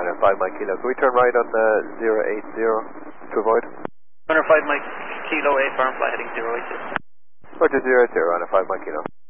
at 5 Mike Kilo. Can we turn right on the 080 to avoid? Runner 5 Mike Kilo, A firm fly heading 080. Roger 080 on a 5 Mike Kilo.